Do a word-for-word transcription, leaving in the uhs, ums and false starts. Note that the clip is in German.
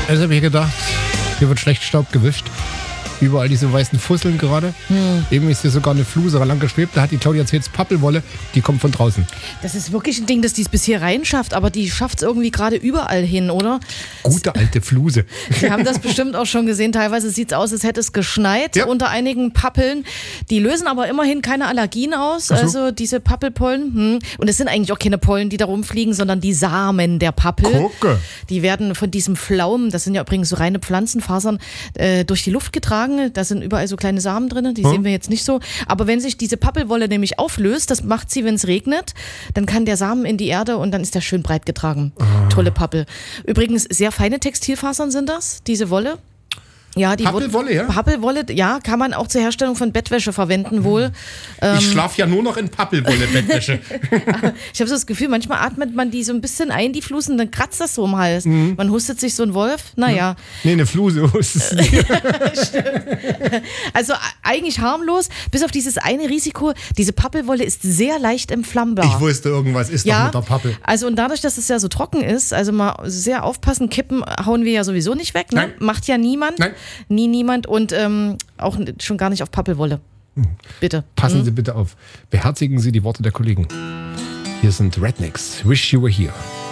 Also habe ich gedacht, hier wird schlecht Staub gewischt. Überall diese weißen Fusseln gerade. Hm. Irgendwie ist hier sogar eine Fluse lang geschwebt. Da hat die Claudia erzählt, Pappelwolle, die kommt von draußen. Das ist wirklich ein Ding, dass die es bis hier rein schafft, aber die schafft es irgendwie gerade überall hin, oder? Gute alte Fluse. Sie haben das bestimmt auch schon gesehen. Teilweise sieht es aus, als hätte es geschneit ja. unter einigen Pappeln. Die lösen aber immerhin keine Allergien aus. Ach so. Also diese Pappelpollen. Hm. Und es sind eigentlich auch keine Pollen, die da rumfliegen, sondern die Samen der Pappel. Gucke. Die werden von diesem Pflaumen, das sind ja übrigens so reine Pflanzenfasern, äh, durch die Luft getragen. Da sind überall so kleine Samen drin, die hm. sehen wir jetzt nicht so. Aber wenn sich diese Pappelwolle nämlich auflöst, das macht sie, wenn es regnet, dann kann der Samen in die Erde und dann ist der schön breit getragen. Ah. Tolle Pappel. Übrigens, sehr feine Textilfasern sind das, diese Wolle. Ja, die Pappelwolle, ja? Pappelwolle, ja, kann man auch zur Herstellung von Bettwäsche verwenden wohl. Ich ähm, schlafe ja nur noch in Pappelwolle-Bettwäsche. Ich habe so das Gefühl, manchmal atmet man die so ein bisschen ein, die Flusen, dann kratzt das so im Hals. Mhm. Man hustet sich so ein Wolf, naja. Nee, eine Fluse hustet nicht. Also eigentlich harmlos, bis auf dieses eine Risiko, diese Pappelwolle ist sehr leicht entflammbar. Ich wusste, irgendwas ist ja, doch mit der Pappel. Also und dadurch, dass es ja so trocken ist, also mal sehr aufpassen, Kippen hauen wir ja sowieso nicht weg, ne? Nein. Macht ja niemand. Nein. Nie niemand und ähm, auch schon gar nicht auf Pappelwolle. Bitte. Passen hm? Sie bitte auf. Beherzigen Sie die Worte der Kollegen. Hier sind Rednecks. Wish You Were Here.